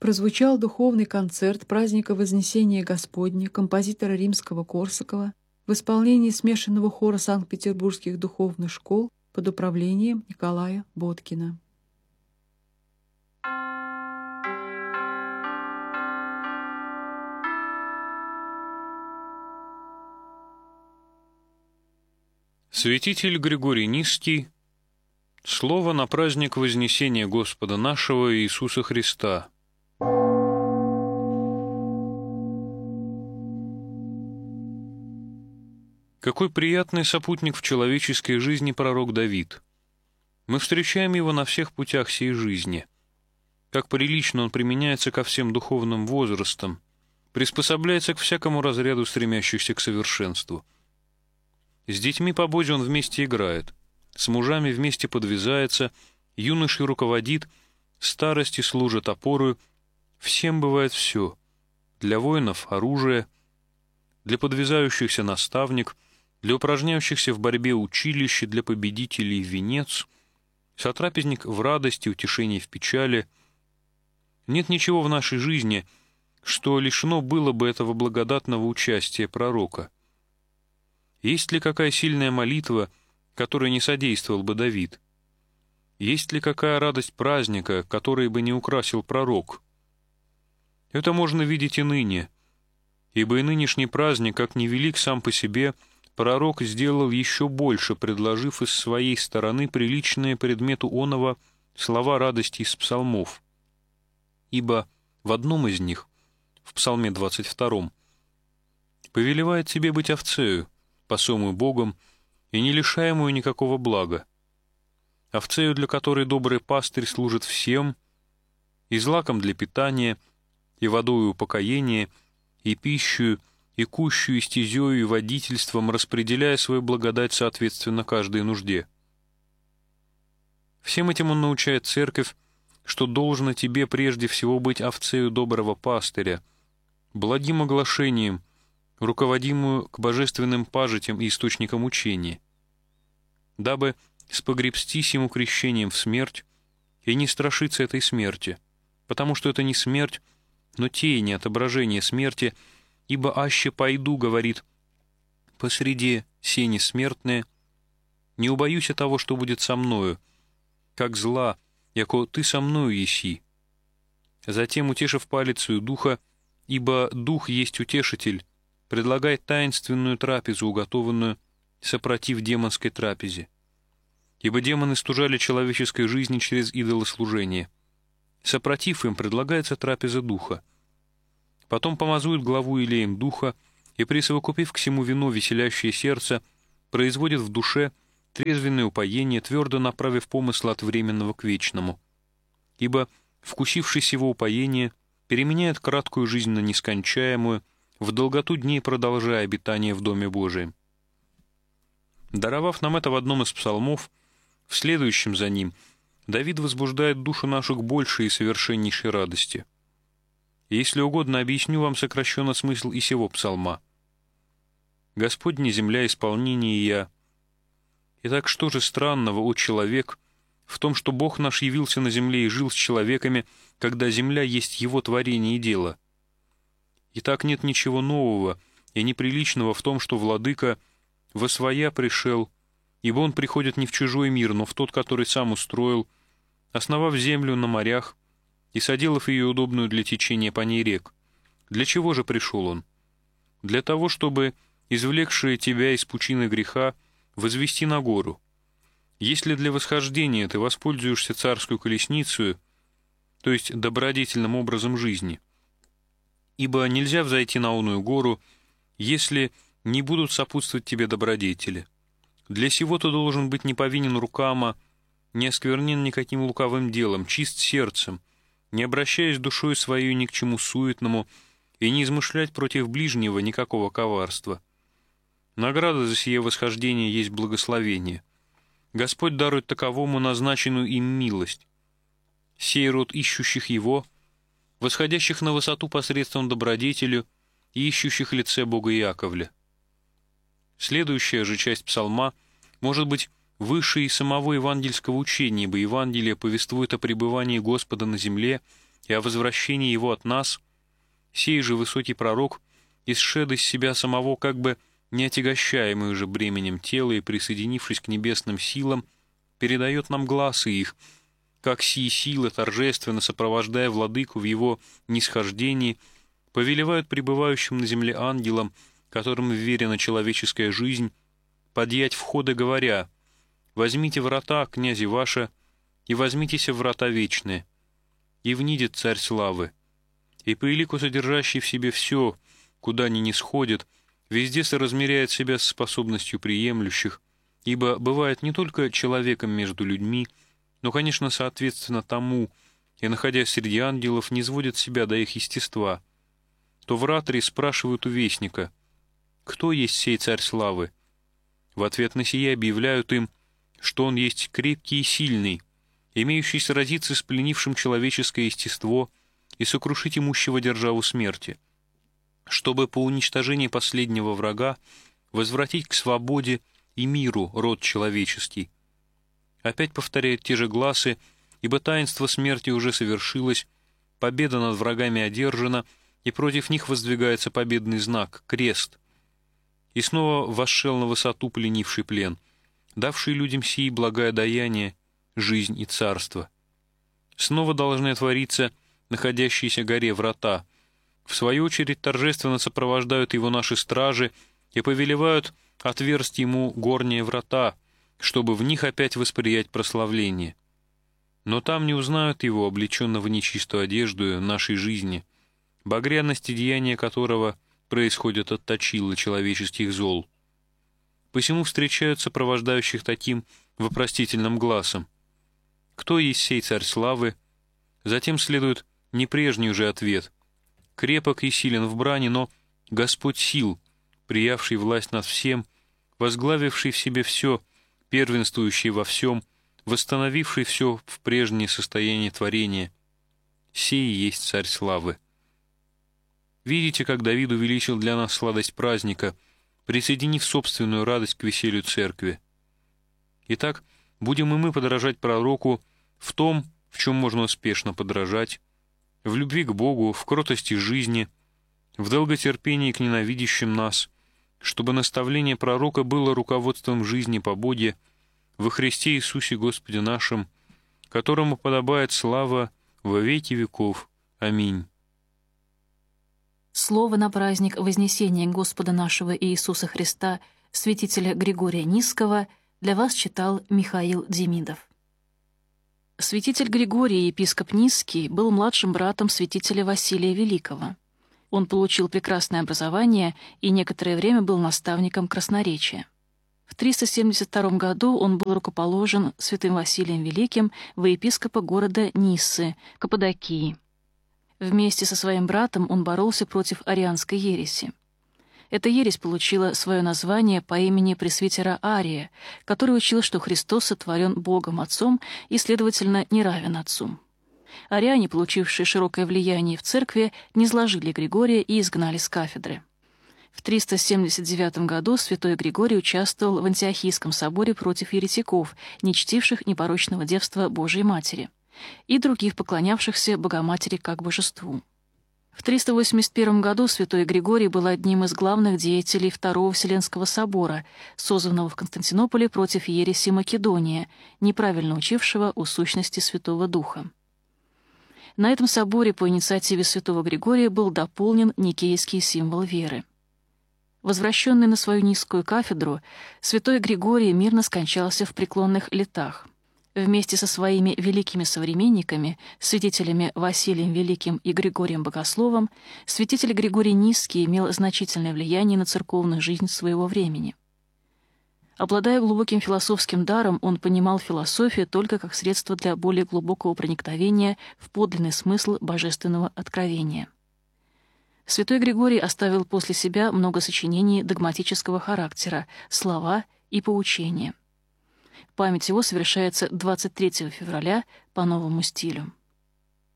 прозвучал духовный концерт праздника Вознесения Господня композитора римского Корсакова в исполнении смешанного хора Санкт-Петербургских духовных школ под управлением Николая Боткина. Святитель Григорий Низкий. Слово на праздник Вознесения Господа нашего Иисуса Христа. Какой приятный сопутник в человеческой жизни пророк Давид. Мы встречаем его на всех путях сей жизни. Как прилично он применяется ко всем духовным возрастам, приспособляется к всякому разряду стремящихся к совершенству. С детьми по Бозе он вместе играет, с мужами вместе подвязается, юношей руководит, старости служит опорою, всем бывает все. Для воинов — оружие, для подвязающихся — наставник, для упражняющихся в борьбе — училище, для победителей — венец, сотрапезник в радости, утешении в печали. Нет ничего в нашей жизни, что лишено было бы этого благодатного участия пророка. Есть ли какая сильная молитва, которой не содействовал бы Давид? Есть ли какая радость праздника, которой бы не украсил пророк? Это можно видеть и ныне, ибо и нынешний праздник, как невелик сам по себе, пророк сделал еще больше, предложив из своей стороны приличные предмету оного слова радости из псалмов. Ибо в одном из них, в псалме 22, повелевает тебе быть овцею, пасомую Богом и не лишаемую никакого блага, овцею, для которой добрый пастырь служит всем, и злаком для питания, и водою упокоения, и пищей, и кущую, и стезею, и водительством, распределяя свою благодать соответственно каждой нужде. Всем этим он научает церковь, что должно тебе прежде всего быть овцею доброго пастыря, благим оглашением, руководимую к божественным пажитям и источникам учения, дабы спогребстись ему крещением в смерть и не страшиться этой смерти, потому что это не смерть, но тень, отображение смерти, ибо аще пойду, говорит, посреди сени смертные, не убоюсь того, что будет со мною, как зла, яко ты со мною еси. Затем, утешив палицею духа, ибо дух есть утешитель, предлагает таинственную трапезу, уготованную сопротив демонской трапезе. Ибо демоны стужали человеческой жизни через идолослужение. Сопротив им предлагается трапеза духа. Потом помазует главу елеем духа, и, присовокупив к всему вино веселящее сердце, производит в душе трезвенное упоение, твердо направив помысл от временного к вечному. Ибо, вкусившись его упоения, переменяет краткую жизнь на нескончаемую, в долготу дней продолжая обитание в Доме Божием. Даровав нам это в одном из псалмов, в следующем за ним, Давид возбуждает душу нашу к большей и совершеннейшей радости. И если угодно, объясню вам сокращенно смысл и сего псалма. «Господня земля, исполнение я». Итак, что же странного, о человек, в том, что Бог наш явился на земле и жил с человеками, когда земля есть Его творение и дело? Итак, нет ничего нового и неприличного в том, что Владыка восвоя пришел, ибо Он приходит не в чужой мир, но в тот, который сам устроил, основав землю на морях и соделав ее удобную для течения по ней рек. Для чего же пришел Он? Для того, чтобы, извлекшие тебя из пучины греха, возвести на гору. Если для восхождения ты воспользуешься царскую колесницей, то есть добродетельным образом жизни, ибо нельзя взойти на оную гору, если не будут сопутствовать тебе добродетели. Для сего ты должен быть не повинен рукам, не осквернен никаким лукавым делом, чист сердцем, не обращаясь душой своей ни к чему суетному и не измышлять против ближнего никакого коварства. Награда за сие восхождение есть благословение. Господь дарует таковому назначенную им милость. Сей род ищущих Его, восходящих на высоту посредством добродетелю и ищущих лице Бога Иаковля. Следующая же часть псалма может быть выше и самого евангельского учения, ибо Евангелие повествует о пребывании Господа на земле и о возвращении его от нас, сей же высокий пророк, исшед из себя самого, как бы не отягощаемый уже бременем тела и присоединившись к небесным силам, передает нам гласы их, как сии силы, торжественно сопровождая владыку в его нисхождении, повелевают пребывающим на земле ангелам, которым вверена человеческая жизнь, подъять входы, говоря: «Возьмите врата, князи ваши, и возьмитесь в врата вечные, и внидет Царь славы, и по элику, содержащий в себе все, куда ни нисходит, везде соразмеряет себя с способностью приемлющих, ибо бывает не только человеком между людьми, но, конечно, соответственно тому, и, находясь среди ангелов, не сводит себя до их естества, то в раторе спрашивают у вестника: «Кто есть сей Царь славы?» В ответ на сие объявляют им, что он есть крепкий и сильный, имеющий сразиться с пленившим человеческое естество и сокрушить имущего державу смерти, чтобы по уничтожении последнего врага возвратить к свободе и миру род человеческий. Опять повторяют те же гласы, ибо таинство смерти уже совершилось, победа над врагами одержана, и против них воздвигается победный знак — крест. И снова восшел на высоту пленивший плен, давший людям сии благое даяние, жизнь и царство. Снова должны отвориться находящиеся горе врата. В свою очередь торжественно сопровождают его наши стражи и повелевают отверсть ему горние врата, чтобы в них опять восприять прославление. Но там не узнают его, облеченного нечистую одеждою нашей жизни, багряности деяния которого происходят от точила человеческих зол. Посему встречают сопровождающих таким вопросительным гласом: «Кто есть сей Царь славы?» Затем следует не прежний уже ответ: «Крепок и силен в брани, но Господь сил, приявший власть над всем, возглавивший в себе все, первенствующий во всем, восстановивший все в прежнее состояние творения. Сей есть Царь славы». Видите, как Давид увеличил для нас сладость праздника, присоединив собственную радость к веселью церкви. Итак, будем и мы подражать пророку в том, в чем можно успешно подражать, в любви к Богу, в кротости жизни, в долготерпении к ненавидящим нас, чтобы наставление пророка было руководством жизни по Боге во Христе Иисусе Господе нашим, которому подобает слава во веки веков. Аминь. Слово на праздник Вознесения Господа нашего Иисуса Христа, святителя Григория Нисского, для вас читал Михаил Демидов. Святитель Григорий, епископ Нисский, был младшим братом святителя Василия Великого. Он получил прекрасное образование и некоторое время был наставником красноречия. В 372 году он был рукоположен святым Василием Великим во епископа города Ниссы, Каппадокии. Вместе со своим братом он боролся против арианской ереси. Эта ересь получила свое название по имени пресвитера Ария, который учил, что Христос сотворен Богом Отцом и, следовательно, не равен Отцу. Ариане, получившие широкое влияние в церкви, низложили Григория и изгнали с кафедры. В 379 году святой Григорий участвовал в Антиохийском соборе против еретиков, не чтивших непорочного девства Божией Матери, и других поклонявшихся Богоматери как божеству. В 381 году святой Григорий был одним из главных деятелей Второго Вселенского собора, созванного в Константинополе против ереси Македония, неправильно учившего о сущности Святого Духа. На этом соборе по инициативе святого Григория был дополнен никейский символ веры. Возвращенный на свою низкую кафедру, святой Григорий мирно скончался в преклонных летах. Вместе со своими великими современниками, святителями Василием Великим и Григорием Богословом, святитель Григорий Нисский имел значительное влияние на церковную жизнь своего времени. Обладая глубоким философским даром, он понимал философию только как средство для более глубокого проникновения в подлинный смысл божественного откровения. Святой Григорий оставил после себя много сочинений догматического характера, слова и поучения. Память его совершается 23 февраля по новому стилю.